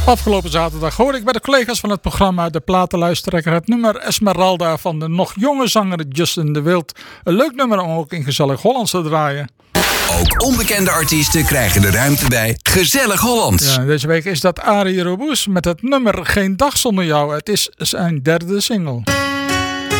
Afgelopen zaterdag hoorde ik bij de collega's van het programma De Platenluisterrekker het nummer Esmeralda van de nog jonge zanger Justin de Wild. Een leuk nummer om ook in Gezellig Hollands te draaien. Ook onbekende artiesten krijgen de ruimte bij Gezellig Hollands. Ja, deze week is dat Arie Roboes met het nummer Geen Dag Zonder Jou. Het is zijn derde single.